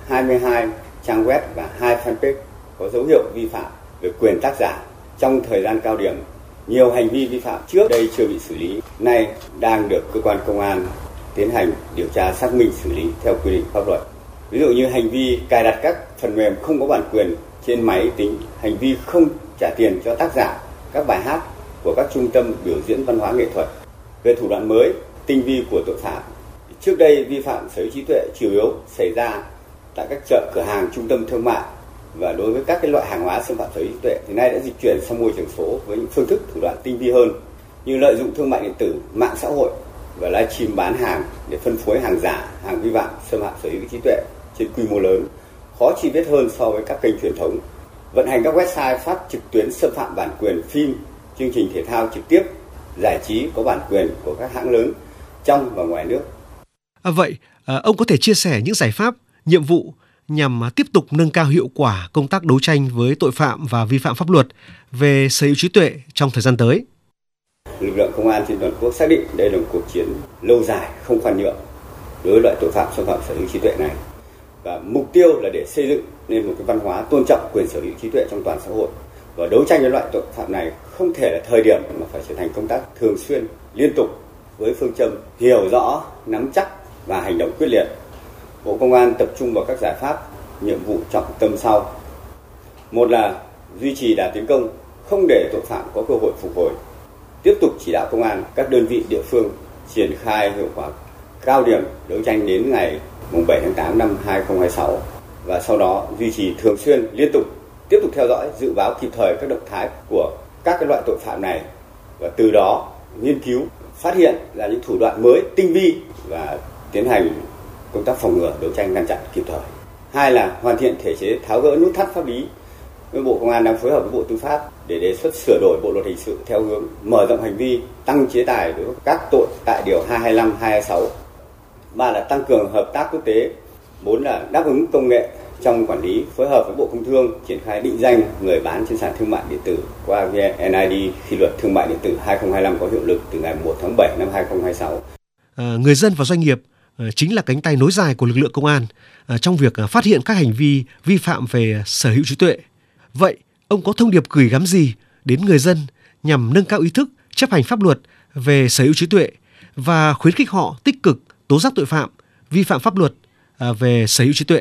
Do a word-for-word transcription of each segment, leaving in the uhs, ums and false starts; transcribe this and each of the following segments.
hai mươi hai trang web và hai fanpage có dấu hiệu vi phạm về quyền tác giả trong thời gian cao điểm. Nhiều hành vi vi phạm trước đây chưa bị xử lý, nay đang được cơ quan công an tiến hành điều tra xác minh xử lý theo quy định pháp luật. Ví dụ như hành vi cài đặt các phần mềm không có bản quyền trên máy tính, hành vi không trả tiền cho tác giả các bài hát của các trung tâm biểu diễn văn hóa nghệ thuật. Về thủ đoạn mới, tinh vi của tội phạm, trước đây vi phạm sở hữu trí tuệ chủ yếu xảy ra tại các chợ, cửa hàng, trung tâm thương mại, và đối với các cái loại hàng hóa xâm phạm sở hữu trí tuệ thì nay đã dịch chuyển sang môi trường số với những phương thức thủ đoạn tinh vi hơn, như lợi dụng thương mại điện tử, mạng xã hội và livestream bán hàng để phân phối hàng giả, hàng vi phạm xâm phạm sở hữu trí tuệ trên quy mô lớn, khó truy vết hơn so với các kênh truyền thống. Vận hành các website phát trực tuyến xâm phạm bản quyền phim, chương trình thể thao trực tiếp, giải trí có bản quyền của các hãng lớn trong và ngoài nước. À, vậy à, ông có thể chia sẻ những giải pháp, nhiệm vụ nhằm tiếp tục nâng cao hiệu quả công tác đấu tranh với tội phạm và vi phạm pháp luật về sở hữu trí tuệ trong thời gian tới? Lực lượng công an trên toàn quốc xác định đây là một cuộc chiến lâu dài, không khoan nhượng đối với loại tội phạm xâm phạm sở hữu trí tuệ này, và mục tiêu là để xây dựng nên một cái văn hóa tôn trọng quyền sở hữu trí tuệ trong toàn xã hội. Và đấu tranh với loại tội phạm này không thể là thời điểm mà phải trở thành công tác thường xuyên, liên tục với phương châm hiểu rõ, nắm chắc và hành động quyết liệt. Bộ Công an tập trung vào các giải pháp, nhiệm vụ trọng tâm sau. Một là duy trì đà tiến công, không để tội phạm có cơ hội phục hồi. Tiếp tục chỉ đạo công an các đơn vị địa phương triển khai hiệu quả cao điểm đấu tranh đến ngày bảy tháng tám năm hai nghìn không trăm hai mươi sáu, và sau đó duy trì thường xuyên, liên tục tiếp tục theo dõi, dự báo kịp thời các động thái của các cái loại tội phạm này, và từ đó nghiên cứu, phát hiện ra những thủ đoạn mới, tinh vi và tiến hành công tác phòng ngừa, đấu tranh ngăn chặn kịp thời. Hai là hoàn thiện thể chế, tháo gỡ nút thắt pháp lý. Bộ Công an đang phối hợp với Bộ Tư pháp để đề xuất sửa đổi Bộ luật hình sự theo hướng mở rộng hành vi, tăng chế tài đối với các tội tại điều hai trăm hai mươi lăm, hai trăm hai mươi sáu. Ba là tăng cường hợp tác quốc tế. Bốn là đáp ứng công nghệ trong quản lý, phối hợp với Bộ Công Thương triển khai định danh người bán trên sàn thương mại điện tử qua vê en i đê khi luật thương mại điện tử hai nghìn không trăm hai mươi lăm có hiệu lực từ ngày một tháng bảy năm hai nghìn không trăm hai mươi sáu. À, người dân và doanh nghiệp chính là cánh tay nối dài của lực lượng công an trong việc phát hiện các hành vi vi phạm về sở hữu trí tuệ. Vậy, ông có thông điệp gửi gắm gì đến người dân nhằm nâng cao ý thức chấp hành pháp luật về sở hữu trí tuệ và khuyến khích họ tích cực tố giác tội phạm, vi phạm pháp luật về sở hữu trí tuệ?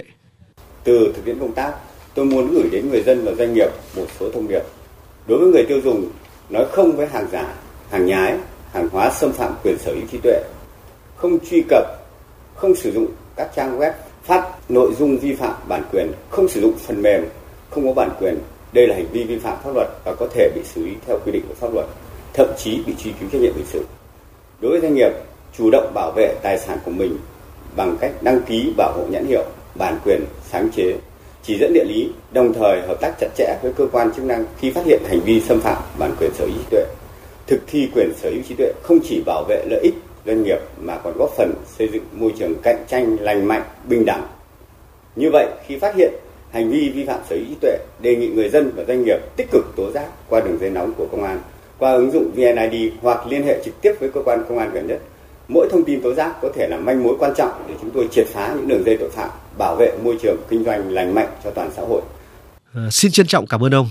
Từ thực tiễn công tác, tôi muốn gửi đến người dân và doanh nghiệp một số thông điệp. Đối với người tiêu dùng, nói không với hàng giả, hàng nhái, hàng hóa xâm phạm quyền sở hữu trí tuệ, không truy cập, không sử dụng các trang web phát nội dung vi phạm bản quyền, không sử dụng phần mềm không có bản quyền. Đây là hành vi vi phạm pháp luật và có thể bị xử lý theo quy định của pháp luật, thậm chí bị truy cứu trách nhiệm hình sự. Đối với doanh nghiệp, chủ động bảo vệ tài sản của mình bằng cách đăng ký bảo hộ nhãn hiệu, bản quyền, sáng chế, chỉ dẫn địa lý, đồng thời hợp tác chặt chẽ với cơ quan chức năng khi phát hiện hành vi xâm phạm bản quyền sở hữu trí tuệ. Thực thi quyền sở hữu trí tuệ không chỉ bảo vệ lợi ích doanh nghiệp mà còn góp phần xây dựng môi trường cạnh tranh lành mạnh, bình đẳng. Như vậy, khi phát hiện hành vi vi phạm sở hữu trí tuệ, đề nghị người dân và doanh nghiệp tích cực tố giác qua đường dây nóng của công an, qua ứng dụng vê en i đê hoặc liên hệ trực tiếp với cơ quan công an gần nhất. Mỗi thông tin tố giác có thể là manh mối quan trọng để chúng tôi triệt phá những đường dây tội phạm, bảo vệ môi trường kinh doanh lành mạnh cho toàn xã hội. À, xin trân trọng cảm ơn ông.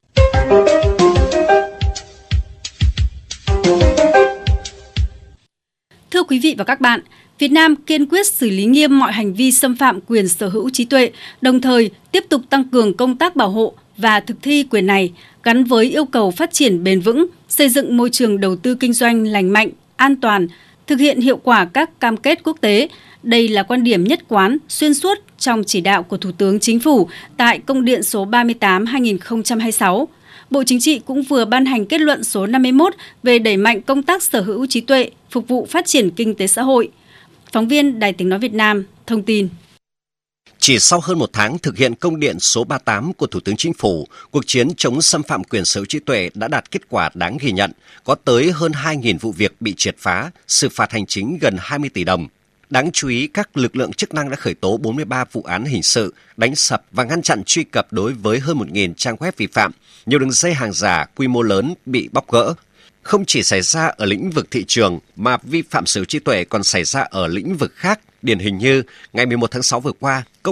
Thưa quý vị và các bạn, Việt Nam kiên quyết xử lý nghiêm mọi hành vi xâm phạm quyền sở hữu trí tuệ, đồng thời tiếp tục tăng cường công tác bảo hộ và thực thi quyền này gắn với yêu cầu phát triển bền vững, xây dựng môi trường đầu tư kinh doanh lành mạnh, an toàn, thực hiện hiệu quả các cam kết quốc tế. Đây là quan điểm nhất quán, xuyên suốt trong chỉ đạo của Thủ tướng Chính phủ tại công điện số ba mươi tám trên hai nghìn không trăm hai mươi sáu. Bộ Chính trị cũng vừa ban hành kết luận số năm mươi mốt về đẩy mạnh công tác sở hữu trí tuệ, phục vụ phát triển kinh tế xã hội. Phóng viên Đài Tiếng nói Việt Nam thông tin. Chỉ sau hơn một tháng thực hiện công điện số ba mươi tám của Thủ tướng Chính phủ, cuộc chiến chống xâm phạm quyền sở hữu trí tuệ đã đạt kết quả đáng ghi nhận. Có tới hơn hai nghìn vụ việc bị triệt phá, xử phạt hành chính gần hai mươi tỷ đồng. Đáng chú ý, các lực lượng chức năng đã khởi tố bốn mươi ba vụ án hình sự, đánh sập và ngăn chặn truy cập đối với hơn một nghìn trang web vi phạm. Nhiều đường dây hàng giả quy mô lớn bị bóc gỡ. Không chỉ xảy ra ở lĩnh vực thị trường mà vi phạm sở hữu trí tuệ còn xảy ra ở lĩnh vực khác. Điển hình như ngày mười một tháng sáu vừa qua,